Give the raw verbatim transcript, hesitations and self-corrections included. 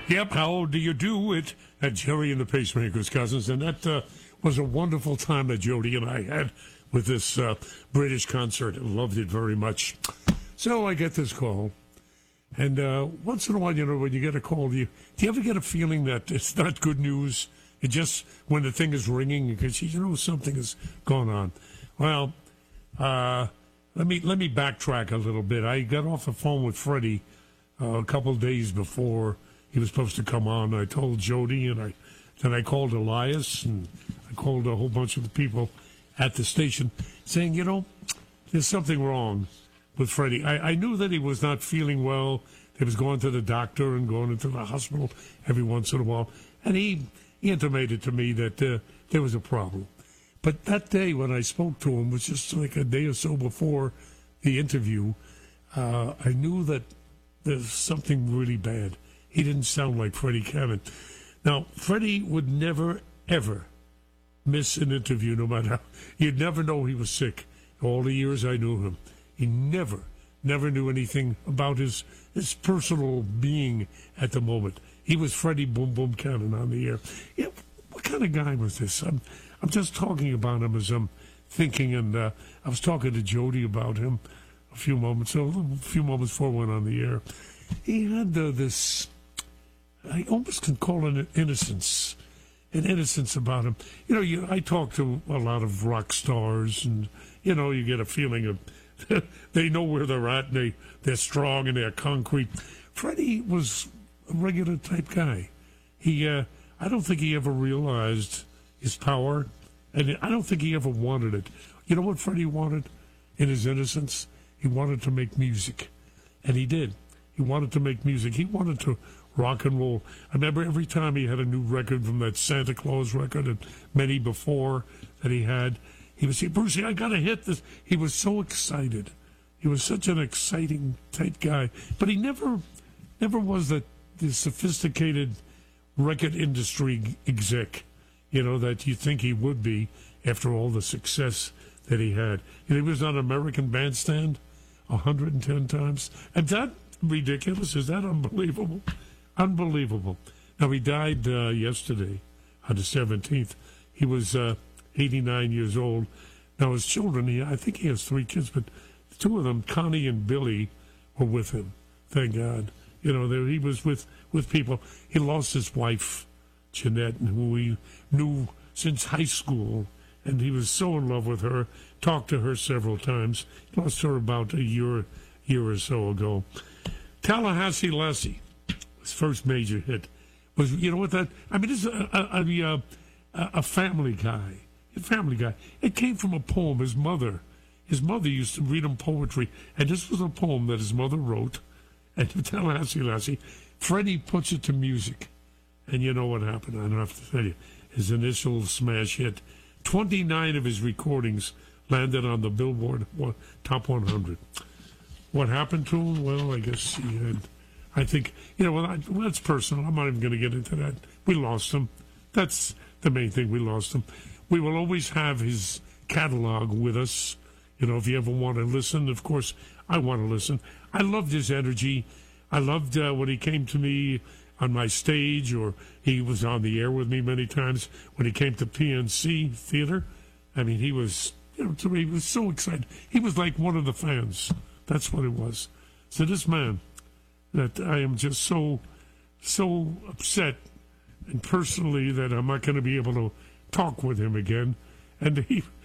Yep, how do you do it at Jerry and the Pacemakers, cousins? And that uh, was a wonderful time that Jody and I had with this uh, British concert. I loved it very much. So I get this call. And uh, once in a while, you know, when you get a call, do you, do you ever get a feeling that it's not good news? It just, when the thing is ringing, because you know something has gone on. Well, uh, let me let me backtrack a little bit. I got off the phone with Freddie uh, a couple of days before he was supposed to come on. I told Jody, and I then I called Elias, and I called a whole bunch of the people at the station, saying, you know, there's something wrong with Freddie. I, I knew that he was not feeling well. He was going to the doctor and going into the hospital every once in a while, and he, he intimated to me that uh, there was a problem. But that day when I spoke to him, was just like a day or so before the interview, uh, I knew that there's something really bad. He didn't sound like Freddie Cannon. Now, Freddie would never, ever miss an interview, no matter how. You'd never know he was sick. All the years I knew him, he never, never knew anything about his, his personal being at the moment. He was Freddie Boom Boom Cannon on the air. Yeah, what kind of guy was this? I'm, I'm just talking about him as I'm thinking, and uh, I was talking to Jody about him a few moments, so a few moments before I went on the air. He had uh, this, I almost can call it an innocence, an innocence about him. You know, you, I talk to a lot of rock stars, and, you know, you get a feeling of they know where they're at, and they, they're strong, and they're concrete. Freddie was a regular type guy. He, uh, I don't think he ever realized his power, and I don't think he ever wanted it. You know what Freddie wanted in his innocence? He wanted to make music, and he did. He wanted to make music. He wanted to rock and roll. I remember every time he had a new record from that Santa Claus record and many before that he had, he would say, Brucey, I got to hit this. He was so excited. He was such an exciting type guy. But he never never was the, the sophisticated record industry exec, you know, that you think he would be after all the success that he had. You know, he was on American Bandstand one hundred ten times. And that ridiculous? Is that unbelievable? Unbelievable. Now, he died uh, yesterday on the seventeenth. He was uh, eighty-nine years old. Now, his children, he, I think he has three kids, but two of them, Connie and Billy, were with him. Thank God. You know, they, he was with, with people. He lost his wife, Jeanette, who he knew since high school, and he was so in love with her, talked to her several times. He lost her about a year, year or so ago. Tallahassee Lassie, his first major hit, was, you know what that, I mean, this is a, a, a, a family guy, a family guy. It came from a poem his mother, his mother used to read him poetry, and this was a poem that his mother wrote, and Tallahassee Lassie, Freddie puts it to music, and you know what happened, I don't have to tell you, his initial smash hit, twenty-nine of his recordings landed on the Billboard Top one hundred. What happened to him? Well, I guess he had, I think, you know, well, I, well that's personal. I'm not even going to get into that. We lost him. That's the main thing. We lost him. We will always have his catalog with us. You know, if you ever want to listen, of course, I want to listen. I loved his energy. I loved uh, when he came to me on my stage, or he was on the air with me many times when he came to P N C Theater. I mean, he was, you know, to me, he was so excited. He was like one of the fans. That's what it was. So this man, that I am just so, so upset, and personally that I'm not going to be able to talk with him again. And he,